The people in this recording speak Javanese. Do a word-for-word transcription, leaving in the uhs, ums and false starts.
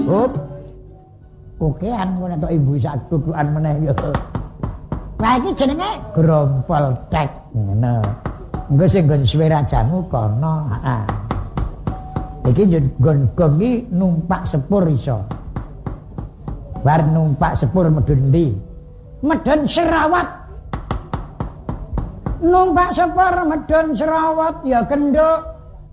Hop. Kokean ngono tok ibu sak tutukan meneh ya. Lah iki jenenge grompol tek ngono. Engko sing nggon suwe rajamu kono, heeh. Iki nggon gong iki numpak sepur iso. Bar numpak sepur medun ndi? Medun Serawat. Numpak sepur medun Serawat ya kenduk